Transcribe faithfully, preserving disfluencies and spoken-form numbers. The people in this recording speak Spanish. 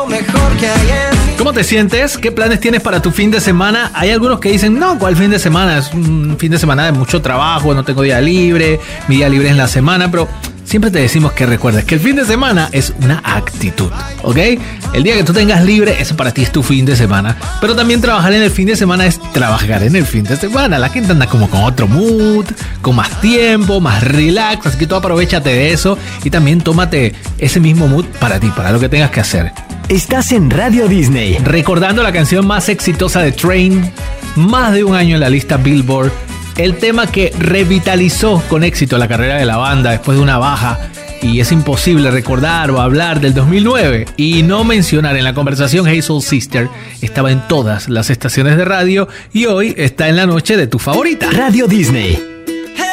lo mejor que hay en mí. ¿Cómo te sientes? ¿Qué planes tienes para tu fin de semana? Hay algunos que dicen, no, ¿cuál fin de semana? Es un fin de semana de mucho trabajo, no tengo día libre, mi día libre es en la semana, pero siempre te decimos que recuerdes que el fin de semana es una actitud, ¿ok? El día que tú tengas libre, ese para ti es tu fin de semana. Pero también trabajar en el fin de semana es trabajar en el fin de semana. La gente anda como con otro mood, con más tiempo, más relax. Así que tú aprovechate de eso y también tómate ese mismo mood para ti, para lo que tengas que hacer. Estás en Radio Disney. Recordando la canción más exitosa de Train, más de un año en la lista Billboard. El tema que revitalizó con éxito la carrera de la banda después de una baja. Y es imposible recordar o hablar del dos mil nueve y no mencionar en la conversación Hey Soul Sister. Estaba en todas las estaciones de radio y hoy está en la noche de tu favorita. Radio Disney.